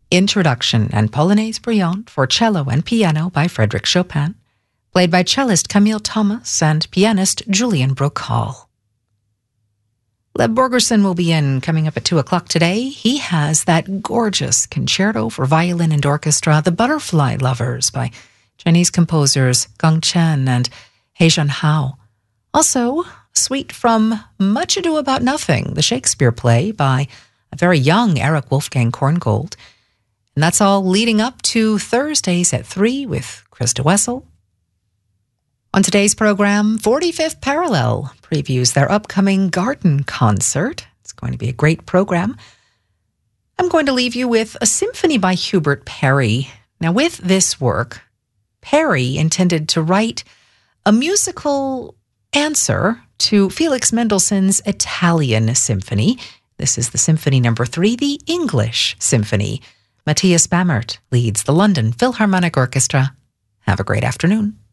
Introduction and Polonaise Brillante for cello and piano by Frédéric Chopin, played by cellist Camille Thomas and pianist Julian Brockal. Leb Borgerson will be in coming up at 2 o'clock today. He has that gorgeous concerto for violin and orchestra, The Butterfly Lovers by Chinese composers Gong Chen and He Jianhao. Also, a suite from Much Ado About Nothing, the Shakespeare play by a very young Erich Wolfgang Korngold. And that's all leading up to Thursdays at 3 with Krista Wessel. On today's program, 45th Parallel previews their upcoming garden concert. It's going to be a great program. I'm going to leave you with a symphony by Hubert Parry. Now, with this work, Parry intended to write a musical answer to Felix Mendelssohn's Italian symphony. This is the Symphony No. 3, the English Symphony. Matthias Bammert leads the London Philharmonic Orchestra. Have a great afternoon.